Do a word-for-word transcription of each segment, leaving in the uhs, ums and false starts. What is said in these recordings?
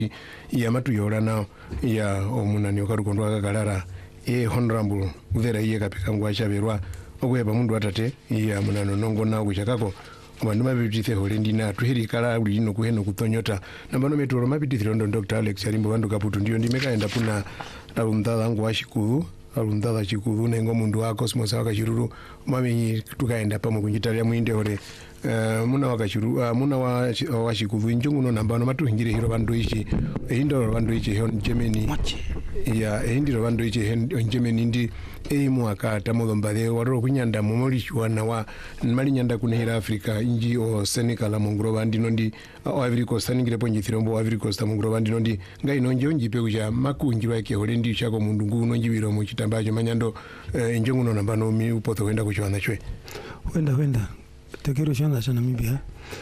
ya matu yora nao ya omunani okarukondo akagarara e honorable uvera iye kapika ngwasha berwa okweba mundu atate ya munano nongo na kuchakako bandu mabitithe holendi na tuhiri kala uli no kuheno kutonyota nambano metoro mabitithiro ndo Doctor Alex Alimbo bandu kaputu ndio ndimekaenda puna alumdala ngo washikudu alumdala chikudu nengo mundu wa Cosmos wakachiruru mami tukaenda pamo kunjitalia mwinde hore Uh, muna wakachuru uh, muna wa washikuvu injungu no nambano matu hingire hiro bandu ichi ehindo bandu ichi Germany ya ehindiro bandu ichi Germany ndi e mwaka tamodombade waro kunyanda momoli chwana wa mali nyanda kunehira Africa inji o Senegal mongro bandi nondi o Ivory Coast ningire ponji thirombo Ivory Coast mongro bandi nondi ngai nonje onji pe kuja makunjiro yake holendi chako mundu ngu nonji biro mu chitambajo manyando uh, injungu no nambano mi upoto wenda kuchwana chwe wenda wenda tekero chana cha Namibia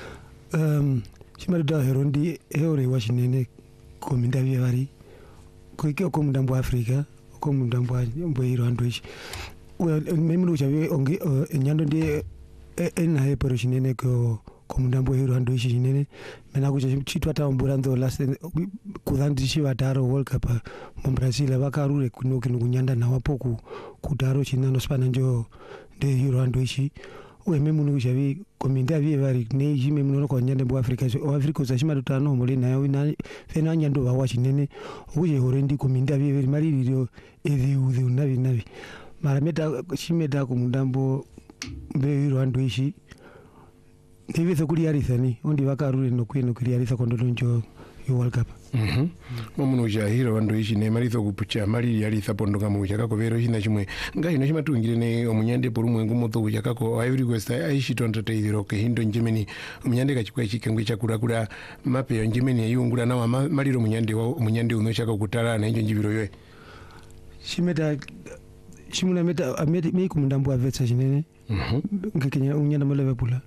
um chimari da herondi heore washinene kominda byevari koike ko mundambo Africa ko mundambo mbo hiro andoishi well memunu chawe onge nyando ndi ena he pero shinene ko ko mundambo hiro andoishi shinene mena kucha chitwa ta mburando last kudhandishi vataro World Cup mu Brazil vakarure kunoki kunyanda na wapo ku kutaro chinano spana njo de hiro andoishi we memunu kuchavi kominda byevari ne jime muno ko nyande bo Africa o Africa za shima dutano mole na wina fena nyando ba wachinene uje horendi kominda byevari mari rio edi ude unabi nabi mara meta shimeda ko mundambo be rwando ishi ndivize kuli yarithani ondi vakarure no kweno kuli yaritha kondonjo yo World Cup mhm momuno jahiro wando ishi ne maritho kupucha mali yaritha pondoka mu chakako vero china chimwe ngai no chimatungire ne omunyande porumwe ngumoto kuchakako Ivory Coast aishi tontote idiro ke hindo Germany omunyande kachikwa chikengwe chakura kura mape ya Germany ayungura na maliro munyande wa omunyande uno chaka kutara na injo njibiro yoe shimeta shimuna meta ameti me kumundambo avetsa chinene mhm ngekenya unyanda mo Liverpool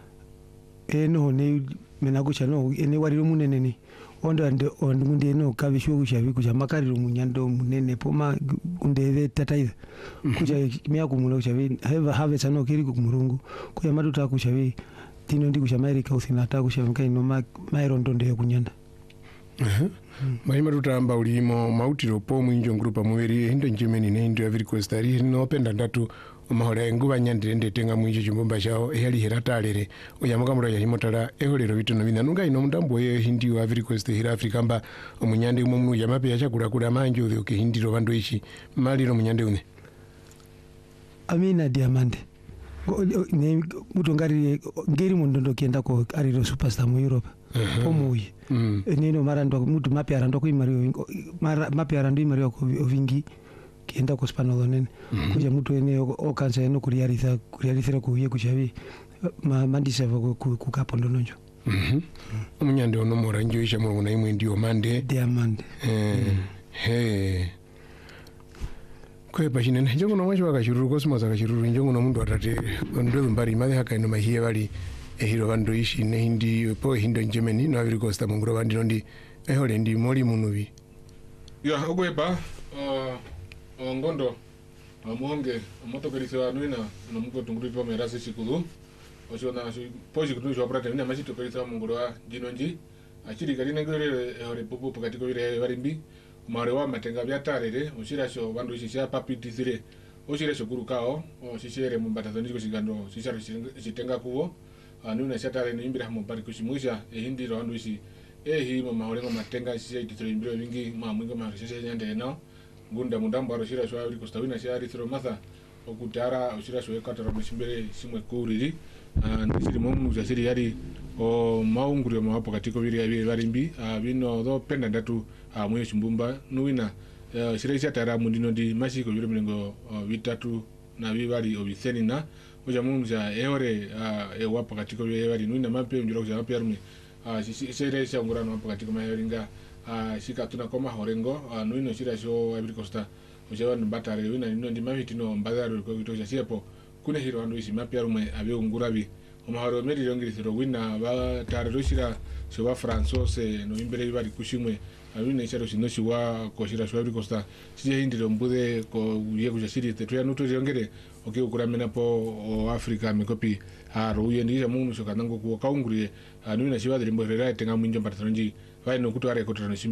eno ne menago chano ene wariro munene ni ondo ande ondo munde no kabisho kushavi kuja makariro munyando munene poma undeve tataida kuja mya kumulo kushavi have have sano kiri kumurungu kuja maduta kushavi tino ndi kusha America uthinata kushavi kai no ma mairondo nde kunyanda mhm mai maduta amba ulimo mautiro po mwinjo grupa muweri hindo Germany ne hindo Ivory Coast ari no penda ndatu omahora nguba nyandire ndetenga mwinjo chimbomba chao ehali heratalere oyamuka mura ya himotala eholero bitono bina nunga ino mundambo ye hindi wa Ivory Coast hira Africa mba omunyande mumnu yamape yachakura kura manjo the ke hindiro bando ichi maliro munyande une amina diamande ne mutongari ngiri mundondo kienda ko ariro superstar mu Europe omuyi nino marando mutu mape arando ko imari mape arando imari ko vingi kienda ko Spain nene kuja mutu ene o kansa eno kuriaritha kuriarithira kuye kuchavi mandisa ku kukapondo nonjo mhm omunyande ono moranjo isha mu na imwe ndio mande diamond eh he kwe bashine njongo no mwacho wakashururu Cosmos akashururu njongo no mundu atate ndo mbari mali haka ino mahie bali ehiro bando ishi ne hindi po hindo Germany no Ivory Coast mungro bandi nondi ehole ndi moli munubi ya ogweba uh ngondo amonge moto kelisa nuina no muko tunguri pa merase chikudu ochona poji kudu jo prate ina machito kelisa mungro wa jinonji achiri kalina ngere ore popo pakati ko ire barimbi mare wa matenga byatarere oshira sho bandu shisha papi tizire oshira sho kurukao oshishere mumbatazo ndiko shigando shishara shitenga kuwo anuna shatare no imbira mu bari kushimusha ehindiro bandu shi ehi mu mahorengo matenga shisha ititiro imbiro bingi ma mwingo ma shisha nyande nao ngunda mundambo aroshira sho Ivory Coast wina shari thiro matha okutara oshira sho ekatara mushimbere simwe kuriri ndisiri momu jasiri yari o maungure mawapo katiko biri ya barimbi bino do penda ndatu mwe chimbumba nuwina shira isha tara mundino ndi mashiko yure mlengo bitatu na bibali obithenina oja munja eore e wapo katiko biri bali nuwina mape njuro kuja mape arme shira isha ngurano wapo katiko mayoringa shika tuna koma horengo nuino shira sho Ivory Coast ojawa nbatare wina nino ndi mavitino mbadaro ko kitoja siepo kuna hiro andu isi mape arme abe ngurabi omahoro meri yongirithiro wina ba taroshira sho ba François no imbere bari kushimwe abine isharo sino shiwa ko shira sho Ivory Coast sije hindiro mbude ko ye kujashiri tetu ya nuto yongere oke ukuramena po o Africa mekopi haro uye ndija mungu shokanango ku kaunguriye nuina shiwa dirimbo rera tenga mwinjo mbatronji vai no kutware kotono